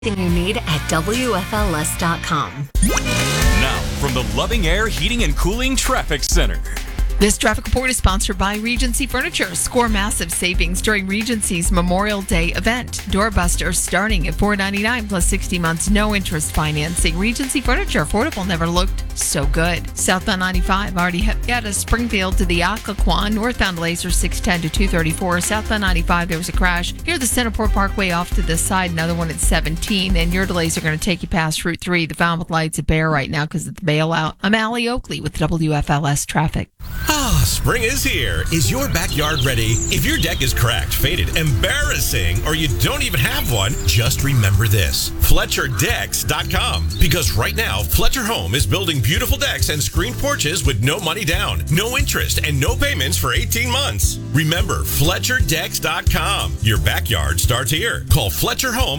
You need at WFLS.com. Now, from the Loving Air Heating and Cooling Traffic Center. This traffic report is sponsored by Regency Furniture. Score massive savings during Regency's Memorial Day event. Doorbuster starting at $499 plus 60 months, no interest financing. Regency Furniture, affordable, never looked so good. Southbound 95, already out of Springfield to the Occoquan. Northbound Laser 610 to 234. Southbound 95, there was a crash. Here, the Centerport Parkway off to the side, another one at 17. And your delays are going to take you past Route 3. The Falmouth Lights at Bear right now because of the bailout. I'm Allie Oakley with WFLS Traffic. Ah, spring is here. Is your backyard ready? If your deck is cracked, faded, embarrassing, or you don't even have one, just remember this. FletcherDecks.com. Because right now, Fletcher Home is building beautiful decks and screened porches with no money down, no interest, and no payments for 18 months. Remember, FletcherDecks.com. Your backyard starts here. Call Fletcher Home